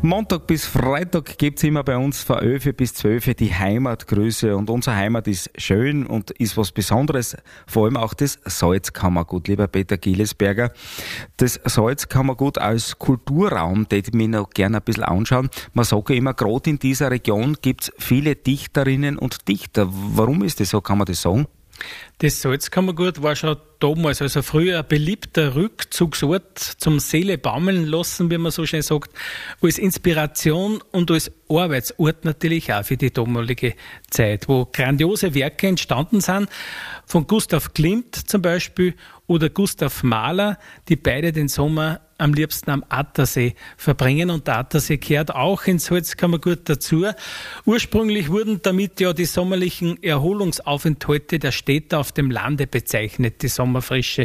Montag bis Freitag gibt's immer bei uns von 11 bis 12 die Heimatgrüße. Und unsere Heimat ist schön und ist was Besonderes. Vor allem auch das Salzkammergut, lieber Peter Gielesberger. Das Salzkammergut als Kulturraum, den ich mir noch gerne ein bisschen anschauen. Man sagt ja immer, gerade in dieser Region gibt's viele Dichterinnen und Dichter. Warum ist das so, kann man das sagen? Das Salzkammergut war schon damals, also früher ein beliebter Rückzugsort zum Seele baumeln lassen, wie man so schön sagt, als Inspiration und als Arbeitsort natürlich auch für die damalige Zeit, wo grandiose Werke entstanden sind, von Gustav Klimt zum Beispiel oder Gustav Mahler, die beide den Sommer am liebsten am Attersee verbringen, und der Attersee gehört auch ins Salzkammergut dazu. Ursprünglich wurden damit ja die sommerlichen Erholungsaufenthalte der Städter auf dem Lande bezeichnet, die Sommerfrische.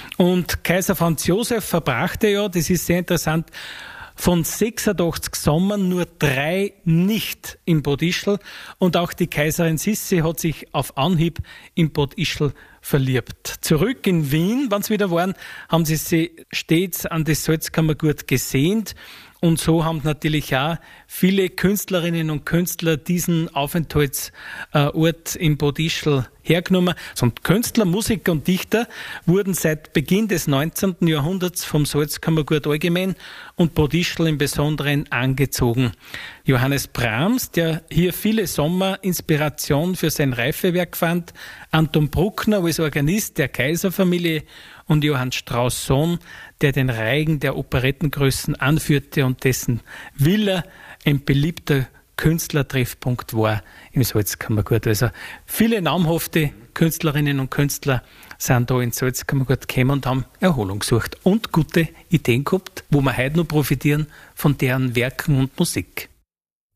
Und Kaiser Franz Josef verbrachte ja, das ist sehr interessant, von 86 Sommern nur 3 nicht in Bad Ischl, und auch die Kaiserin Sissi hat sich auf Anhieb in Bad Ischl verliebt. Zurück in Wien, wenn sie wieder waren, haben sie sich stets an das Salzkammergut gesehnt. Und so haben natürlich auch viele Künstlerinnen und Künstler diesen Aufenthaltsort in Bad Ischl hergenommen. Und Künstler, Musiker und Dichter wurden seit Beginn des 19. Jahrhunderts vom Salzkammergut allgemein und Bad Ischl im Besonderen angezogen. Johannes Brahms, der hier viele Sommer Inspiration für sein Reifewerk fand, Anton Bruckner als Organist der Kaiserfamilie und Johann Strauss Sohn, der den Reigen der Operettengrößen anführte und dessen Villa ein beliebter Künstlertreffpunkt war im Salzkammergut. Also viele namhafte Künstlerinnen und Künstler sind da ins Salzkammergut gekommen und haben Erholung gesucht und gute Ideen gehabt, wo wir heute noch profitieren von deren Werken und Musik.